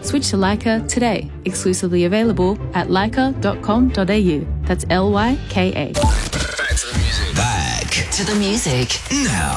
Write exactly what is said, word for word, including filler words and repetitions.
Switch to Leica today. Exclusively available at leica dot com dot a u. That's L Y K A. Back to the music. Back to the music now.